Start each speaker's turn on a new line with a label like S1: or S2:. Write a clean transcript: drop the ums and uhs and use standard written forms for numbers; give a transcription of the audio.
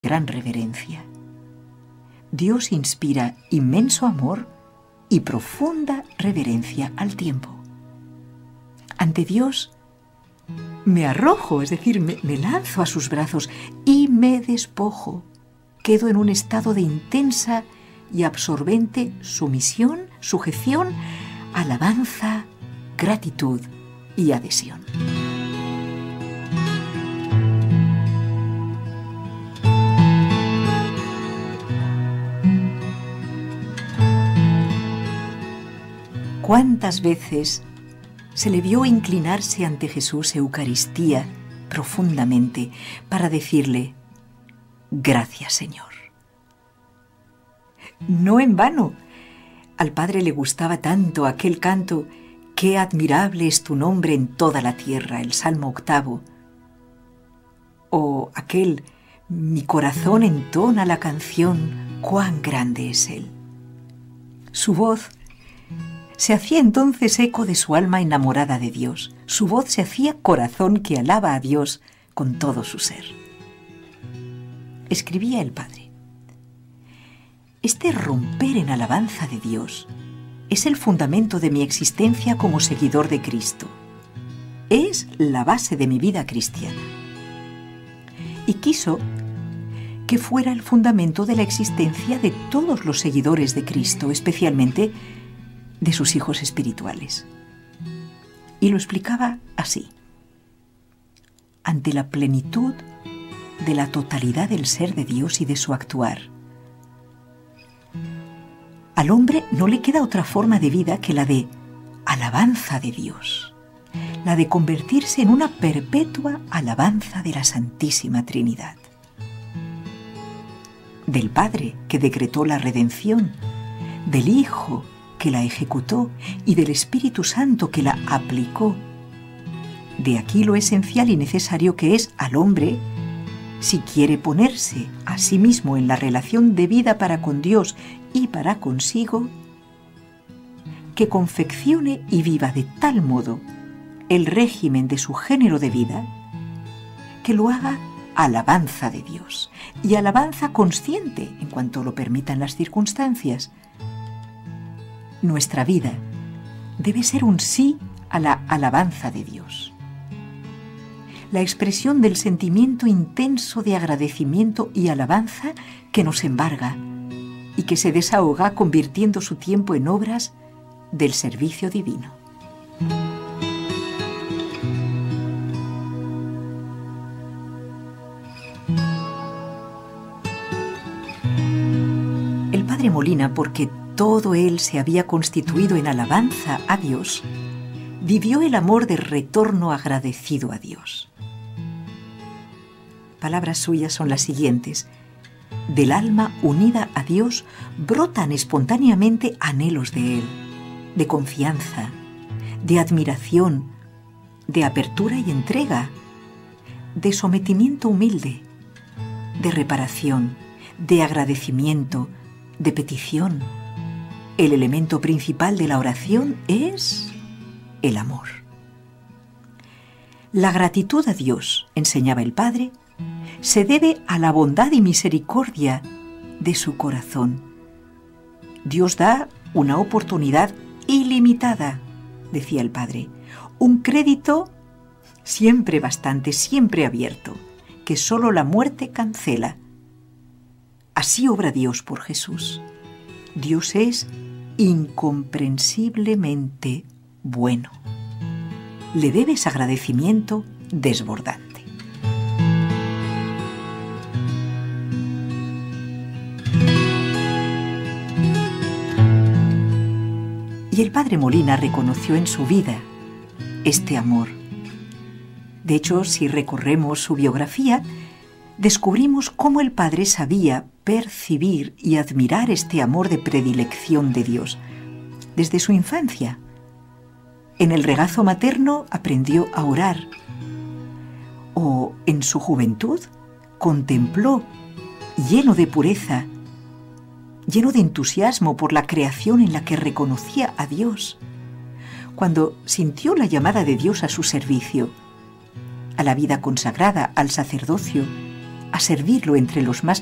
S1: gran reverencia. Dios inspira inmenso amor y profunda reverencia al tiempo. Ante Dios me arrojo, es decir, me lanzo a sus brazos y me despojo. Quedo en un estado de intensa y absorbente sumisión, sujeción, alabanza, gratitud y adhesión. ¿Cuántas veces se le vio inclinarse ante Jesús Eucaristía profundamente para decirle: gracias, Señor? No en vano, al Padre le gustaba tanto aquel canto: qué admirable es tu nombre en toda la tierra, el Salmo 8, o aquel: mi corazón entona la canción, cuán grande es Él. Su voz se hacía entonces eco de su alma enamorada de Dios. Su voz se hacía corazón que alaba a Dios con todo su ser. Escribía el Padre: este romper en alabanza de Dios es el fundamento de mi existencia como seguidor de Cristo. Es la base de mi vida cristiana. Y quiso que fuera el fundamento de la existencia de todos los seguidores de Cristo, especialmente de sus hijos espirituales. Y lo explicaba así: ante la plenitud de la totalidad del ser de Dios y de su actuar, al hombre no le queda otra forma de vida que la de alabanza de Dios, la de convertirse en una perpetua alabanza de la Santísima Trinidad. Del Padre, que decretó la redención, del Hijo, que la ejecutó, y del Espíritu Santo, que la aplicó. De aquí lo esencial y necesario que es al hombre, si quiere ponerse a sí mismo en la relación de vida para con Dios y para consigo, que confeccione y viva de tal modo el régimen de su género de vida, que lo haga alabanza de Dios, y alabanza consciente en cuanto lo permitan las circunstancias. Nuestra vida debe ser un sí a la alabanza de Dios, la expresión del sentimiento intenso de agradecimiento y alabanza que nos embarga y que se desahoga convirtiendo su tiempo en obras del servicio divino. El Padre Molina, porque todo él se había constituido en alabanza a Dios, vivió el amor de retorno agradecido a Dios. Palabras suyas son las siguientes: del alma unida a Dios brotan espontáneamente anhelos de Él, de confianza, de admiración, de apertura y entrega, de sometimiento humilde, de reparación, de agradecimiento, de petición. El elemento principal de la oración es el amor. La gratitud a Dios, enseñaba el Padre, se debe a la bondad y misericordia de su corazón. Dios da una oportunidad ilimitada, decía el Padre, un crédito siempre bastante, siempre abierto, que solo la muerte cancela. Así obra Dios por Jesús. Dios es incomprensiblemente bueno. Le debes agradecimiento desbordante. Y el Padre Molina reconoció en su vida este amor. De hecho, si recorremos su biografía, descubrimos cómo el Padre sabía percibir y admirar este amor de predilección de Dios. Desde su infancia, en el regazo materno aprendió a orar, o en su juventud contempló, lleno de pureza, lleno de entusiasmo por la creación en la que reconocía a Dios, cuando sintió la llamada de Dios a su servicio, a la vida consagrada, al sacerdocio a servirlo entre los más